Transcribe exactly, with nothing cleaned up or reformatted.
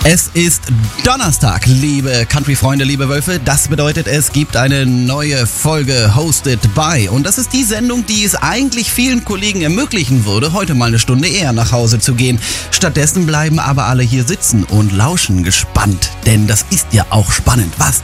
Es ist Donnerstag, liebe Country-Freunde, liebe Wölfe. Das bedeutet, es gibt eine neue Folge Hosted by. Und das ist die Sendung, die es eigentlich vielen Kollegen ermöglichen würde, heute mal eine Stunde eher nach Hause zu gehen. Stattdessen bleiben aber alle hier sitzen und lauschen gespannt. Denn das ist ja auch spannend. Was